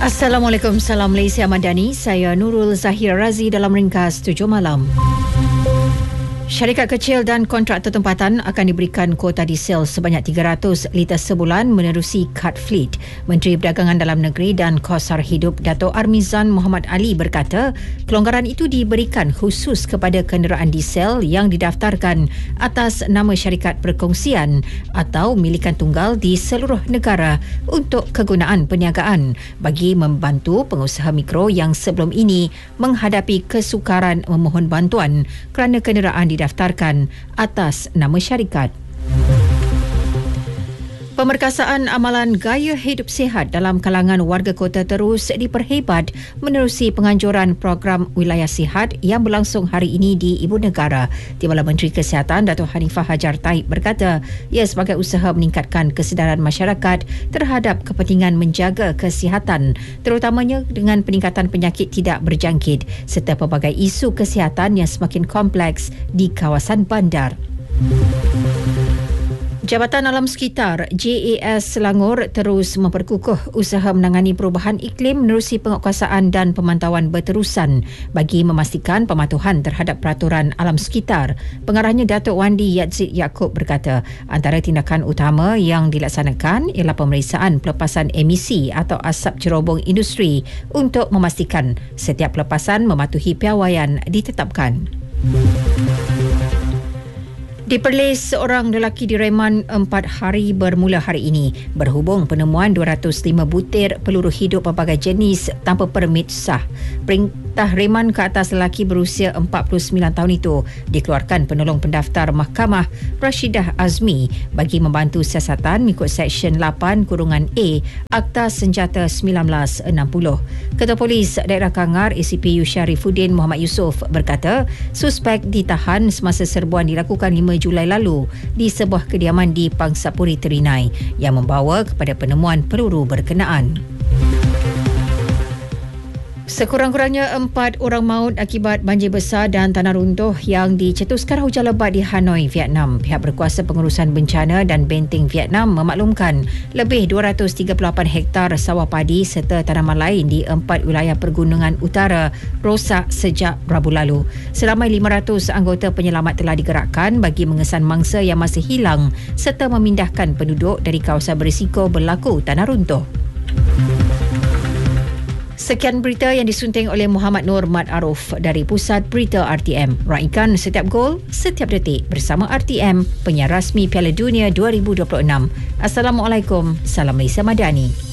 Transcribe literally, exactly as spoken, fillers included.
Assalamualaikum, salam Malaysia Madani. Saya Nurul Zahir Razi dalam ringkas tujuh malam. Syarikat kecil dan kontraktor tempatan akan diberikan kuota diesel sebanyak tiga ratus liter sebulan menerusi kad fleet. Menteri Perdagangan Dalam Negeri dan Kosar Hidup Dato' Armizan Muhammad Ali berkata, kelonggaran itu diberikan khusus kepada kenderaan diesel yang didaftarkan atas nama syarikat perkongsian atau milikan tunggal di seluruh negara untuk kegunaan perniagaan bagi membantu pengusaha mikro yang sebelum ini menghadapi kesukaran memohon bantuan kerana kenderaan di daftarkan atas nama syarikat. Pemerkasaan amalan gaya hidup sihat dalam kalangan warga kota terus diperhebat menerusi penganjuran program wilayah sihat yang berlangsung hari ini di Ibu Negara. Timbalan Menteri Kesihatan Datuk Hanifah Hajar Taib berkata, ia sebagai usaha meningkatkan kesedaran masyarakat terhadap kepentingan menjaga kesihatan, terutamanya dengan peningkatan penyakit tidak berjangkit serta pelbagai isu kesihatan yang semakin kompleks di kawasan bandar. Jabatan Alam Sekitar J A S Selangor terus memperkukuh usaha menangani perubahan iklim menerusi penguatkuasaan dan pemantauan berterusan bagi memastikan pematuhan terhadap peraturan alam sekitar. Pengarahnya Datuk Wandi Yadzid Yaakob berkata, antara tindakan utama yang dilaksanakan ialah pemeriksaan pelepasan emisi atau asap cerobong industri untuk memastikan setiap pelepasan mematuhi piawaian ditetapkan. Di Perlis, seorang lelaki direman empat hari bermula hari ini berhubung penemuan dua ratus lima butir peluru hidup pelbagai jenis tanpa permit sah. Perintah reman ke atas lelaki berusia empat puluh sembilan tahun itu dikeluarkan penolong pendaftar Mahkamah Rashidah Azmi bagi membantu siasatan mengikut Seksyen lapan kurungan A Akta Senjata sembilan belas enam puluh. Ketua Polis Daerah Kangar A C P U Syarifuddin Muhammad Yusof berkata, suspek ditahan semasa serbuan dilakukan lima Julai lalu di sebuah kediaman di Pangsapuri Terinai yang membawa kepada penemuan peluru berkenaan. Sekurang-kurangnya empat orang maut akibat banjir besar dan tanah runtuh yang dicetuskan hujan lebat di Hanoi, Vietnam. Pihak berkuasa pengurusan bencana dan benteng Vietnam memaklumkan lebih dua ratus tiga puluh lapan hektar sawah padi serta tanaman lain di empat wilayah pergunungan utara rosak sejak Rabu lalu. Seramai lima ratus anggota penyelamat telah digerakkan bagi mengesan mangsa yang masih hilang serta memindahkan penduduk dari kawasan berisiko berlaku tanah runtuh. Sekian berita yang disunting oleh Muhammad Nur Mat Aruf dari Pusat Berita R T M. Raikan setiap gol, setiap detik bersama R T M, penyiar rasmi Piala Dunia dua ribu dua puluh enam. Assalamualaikum, salam Malaysia Madani.